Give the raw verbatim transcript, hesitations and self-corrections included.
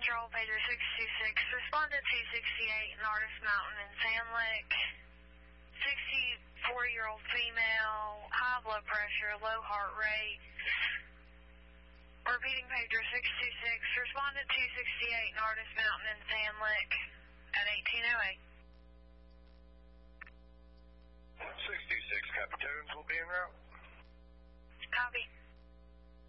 Patrol, pager six two six. Respond to two sixty-eight, Nardis Mountain in Sand Lick. sixty-four-year-old female, high blood pressure, low heart rate. Repeating pager six two six. Respond to two sixty-eight, Nardis Mountain in Sand Lick at eighteen oh eight.